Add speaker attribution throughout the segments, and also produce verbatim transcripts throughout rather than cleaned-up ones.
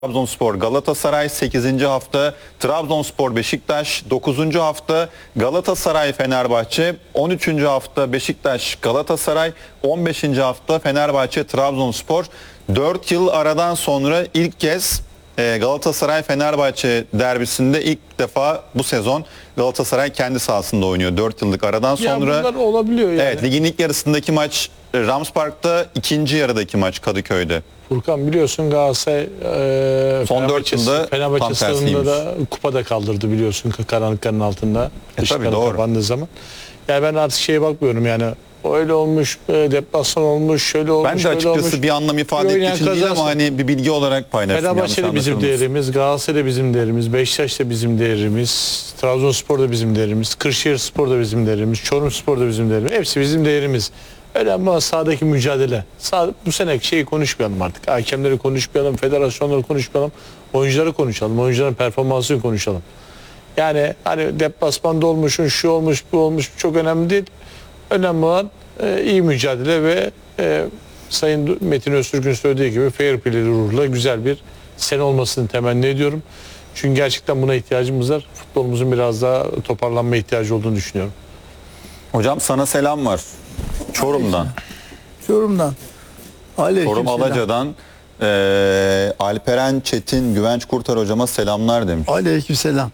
Speaker 1: Trabzonspor Galatasaray, sekizinci hafta Trabzonspor Beşiktaş, dokuzuncu hafta Galatasaray Fenerbahçe, on üçüncü hafta Beşiktaş Galatasaray, on beşinci hafta Fenerbahçe Trabzonspor. dört yıl aradan sonra ilk kez Galatasaray Fenerbahçe derbisinde ilk defa bu sezon Galatasaray kendi sahasında oynuyor. dört yıllık aradan sonra.
Speaker 2: Ya bunlar olabiliyor yani.
Speaker 1: Evet, ligin ilk yarısındaki maç Rams Park'ta, ikinci yarıdaki maç Kadıköy'de.
Speaker 2: Furkan biliyorsun Galatasaray e,
Speaker 1: son dört yılda
Speaker 2: Fenerbahçe stadında da kupada kaldırdı biliyorsun karanlıkların altında.
Speaker 1: E, tabii doğru.
Speaker 2: Kapandığı zaman. Yani ben artık şeye bakmıyorum yani. Öyle olmuş, deplasman olmuş, şöyle olmuş,
Speaker 1: ben de açıkçası olmuş. Bir anlam ifade ettiği için değil ama hani bir bilgi olarak paylaştım.
Speaker 2: Fenerbahçe de bizim değerimiz, Galatasaray da bizim değerimiz, Beşiktaş da bizim değerimiz, Trabzonspor da bizim değerimiz, Kırşehirspor da bizim değerimiz, Çorumspor da bizim değerimiz. Hepsi bizim değerimiz. Öyle ama sahadaki mücadele. Sağ, bu sene şeyi konuşmayalım artık. Hakemleri konuşmayalım, federasyonları konuşmayalım, oyuncuları konuşalım, oyuncuların performansını konuşalım. Yani hani deplasmanda olmuşun, şu olmuş, bu olmuş çok önemli değil. Önemli olan e, iyi mücadele ve e, Sayın Metin Öztürk'ün söylediği gibi fair play ruhla güzel bir sene olmasını temenni ediyorum. Çünkü gerçekten buna ihtiyacımız var. Futbolumuzun biraz daha toparlanma ihtiyacı olduğunu düşünüyorum.
Speaker 1: Hocam sana selam var. Çorum'dan.
Speaker 3: Çorum'dan. Aleyküm
Speaker 1: Çorum
Speaker 3: selam.
Speaker 1: Alaca'dan e, Alperen Çetin Güvenç Kurtar hocama selamlar demiş.
Speaker 3: Aleyküm selam.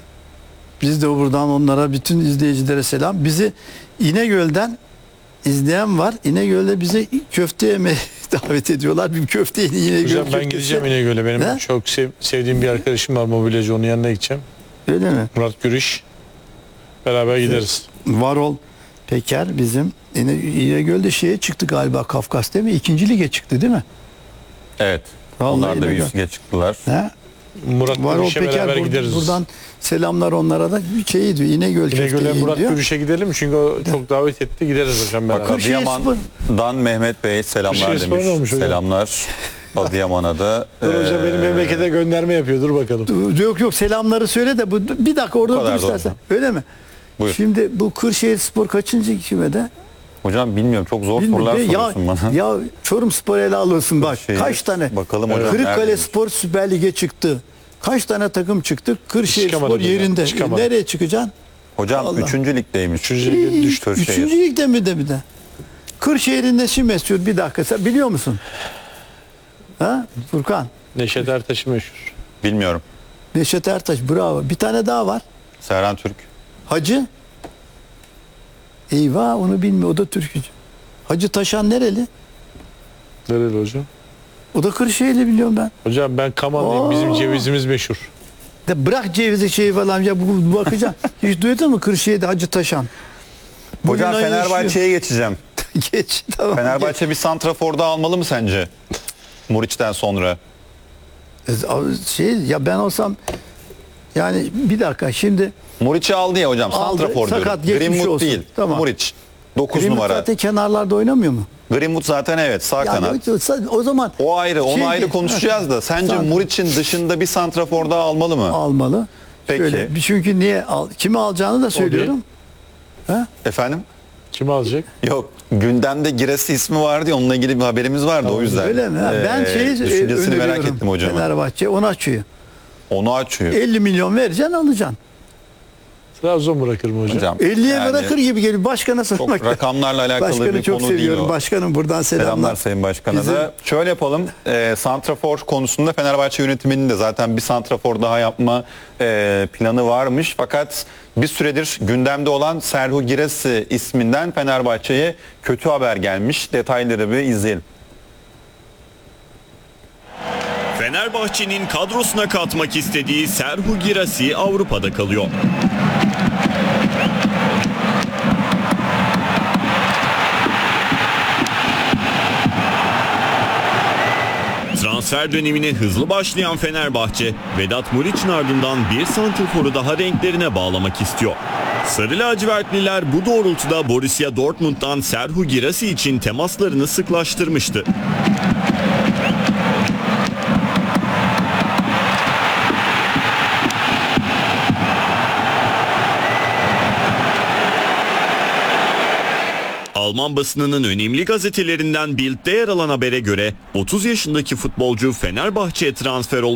Speaker 3: Biz de buradan onlara, bütün izleyicilere selam. Bizi İnegöl'den izleyen var. İnegöl'de bize köfte yemeye davet ediyorlar. Bir köfte İnegöl
Speaker 2: Hocam
Speaker 3: köftesi.
Speaker 2: ben gideceğim İnegöl'e. Benim
Speaker 3: ne?
Speaker 2: çok sev, sevdiğim bir arkadaşım var mobilyacı. Onun yanına gideceğim.
Speaker 3: Öyle mi?
Speaker 2: Murat Gürüş. Beraber gideriz.
Speaker 3: Varol Peker bizim yine İnegöl'de şeye çıktı galiba, Kafkas değil mi? İkinci lige çıktı değil mi?
Speaker 1: Evet.
Speaker 3: Vallahi
Speaker 1: Onlar da bir
Speaker 3: İnegöl.
Speaker 1: üst lige çıktılar.
Speaker 3: He?
Speaker 2: Murat
Speaker 3: Varol
Speaker 2: Gürüş'e
Speaker 3: Peker
Speaker 2: beraber
Speaker 3: bur-
Speaker 2: gideriz.
Speaker 3: buradan selamlar onlara da. Bir şey diyor, İnegöl köfte
Speaker 2: İnegöl'e
Speaker 3: yiyin
Speaker 2: Murat
Speaker 3: diyor.
Speaker 2: Gürüş'e gidelim çünkü o çok davet etti. Gideriz hocam beraber.
Speaker 3: Bakın-
Speaker 1: Adıyaman'dan Mehmet Bey selamlar
Speaker 2: Kırşehirspor
Speaker 1: demiş.
Speaker 2: olmuş hocam.
Speaker 1: Selamlar. Adıyaman'a da.
Speaker 2: Dur hocam
Speaker 1: e,
Speaker 2: benim memlekete gönderme yapıyor. Dur bakalım.
Speaker 3: Yok yok, selamları söyle de bu bir dakika orada
Speaker 1: kadar
Speaker 3: dur
Speaker 1: da
Speaker 3: istersen. Öyle mi?
Speaker 1: Buyur.
Speaker 3: Şimdi bu Kırşehirspor kaçıncı kümede?
Speaker 1: Hocam bilmiyorum, çok zor
Speaker 3: Bilmiyorum.
Speaker 1: sorular
Speaker 3: ya,
Speaker 1: soruyorsun bana.
Speaker 3: ya Çorumspor ele alıyorsun bak.
Speaker 1: Şey,
Speaker 3: Kaç tane?
Speaker 1: bakalım hocam,
Speaker 3: Kırıkkale
Speaker 1: neredeymiş?
Speaker 3: Spor Süper Lig'e çıktı. Kaç tane takım çıktı? Kırşehirspor
Speaker 2: Çıkamadı
Speaker 3: yerinde.
Speaker 2: hocam, çıkamadı.
Speaker 3: Nereye çıkacaksın?
Speaker 1: Hocam
Speaker 3: Allah.
Speaker 1: üçüncü ligdeymiş.
Speaker 2: Üçüncü lige düştü.
Speaker 1: Kırşehir.
Speaker 3: Üçüncü ligde mi de bir de? Kırşehir'in nesi meşhur? Bir dakika, sen biliyor musun? Ha? Furkan.
Speaker 2: Neşet Ertaş'ı meşhur.
Speaker 1: Bilmiyorum.
Speaker 3: Neşet Ertaş, bravo. Bir tane daha var.
Speaker 1: Serhan Türk.
Speaker 3: Hacı. Eyvah, onu bilmiyor. O da Türkçü. Hacı Taşan nereli?
Speaker 2: Nereli hocam?
Speaker 3: O da Kırşehirli, biliyorum ben.
Speaker 2: Hocam ben Kamanlıyım. Bizim
Speaker 3: Oo.
Speaker 2: cevizimiz meşhur.
Speaker 3: De bırak cevizi şey falan ya, bu, bu bakacağım. Hiç duydun mu Kırşehir'de Hacı Taşan? Bugün
Speaker 1: Hocam
Speaker 3: ayı
Speaker 1: Fenerbahçe'ye geçeceğim.
Speaker 3: yaşıyor. Geç, tamam.
Speaker 1: Fenerbahçe bir santrafor da almalı mı sence? Muriç'ten sonra.
Speaker 3: Geç. Şey ya, ben olsam yani bir dakika şimdi
Speaker 1: Muriç'i aldı ya hocam,
Speaker 3: Aldı,
Speaker 1: santrafor
Speaker 3: sakat,
Speaker 1: diyorum.
Speaker 3: geçmiş
Speaker 1: Greenwood
Speaker 3: olsun.
Speaker 1: değil.
Speaker 3: Tamam.
Speaker 1: Muriç. dokuz
Speaker 3: Greenwood
Speaker 1: numara.
Speaker 3: zaten kenarlarda oynamıyor mu?
Speaker 1: Greenwood zaten evet, sağ
Speaker 3: Yani
Speaker 1: kanat.
Speaker 3: o, o zaman
Speaker 1: O ayrı, onu
Speaker 3: şey-
Speaker 1: ayrı konuşacağız da sence
Speaker 3: Santrafor.
Speaker 1: Muriç'in dışında bir santrafor daha almalı mı?
Speaker 3: almalı.
Speaker 1: Peki.
Speaker 3: Şöyle, bir- çünkü niye al, kimi alacağını da söylüyorum.
Speaker 1: Efendim?
Speaker 2: Kim alacak?
Speaker 1: Yok, gündemde Giresi ismi vardı ya, onunla ilgili bir haberimiz vardı o yüzden.
Speaker 3: Öyle mi? Ha, ben
Speaker 1: Ee,
Speaker 3: şeyi
Speaker 1: düşüncesini merak
Speaker 3: öneriyorum.
Speaker 1: ettim hocam.
Speaker 3: Fenerbahçe onu açıyor.
Speaker 1: Onu açıyor.
Speaker 3: elli milyon vereceksin, alacaksın.
Speaker 2: Trabzon bırakır mı hocam?
Speaker 1: Hocam.
Speaker 3: elliye
Speaker 1: yani
Speaker 3: bırakır gibi geliyor. Başkana
Speaker 1: Çok
Speaker 3: sormak.
Speaker 1: rakamlarla alakalı
Speaker 3: Başkanı
Speaker 1: bir
Speaker 3: çok
Speaker 1: konu değil
Speaker 3: seviyorum.
Speaker 1: o.
Speaker 3: Başkanım buradan selamlar.
Speaker 1: Selamlar Sayın Başkan'a
Speaker 3: Bizim-
Speaker 1: da. Şöyle yapalım. E, santrafor konusunda Fenerbahçe yönetiminin de zaten bir santrafor daha yapma e, planı varmış. Fakat bir süredir gündemde olan Serhu Giresi isminden Fenerbahçe'ye kötü haber gelmiş. Detayları bir izleyelim.
Speaker 4: Fenerbahçe'nin kadrosuna katmak istediği Serhu Girasi Avrupa'da kalıyor. Transfer dönemine hızlı başlayan Fenerbahçe, Vedat Muriç'in ardından bir santrforu daha renklerine bağlamak istiyor. Sarı lacivertliler bu doğrultuda Borussia Dortmund'dan Serhu Girasi için temaslarını sıklaştırmıştı. Alman basınının önemli gazetelerinden Bild'de yer alan habere göre otuz yaşındaki futbolcu Fenerbahçe'ye transfer oldu.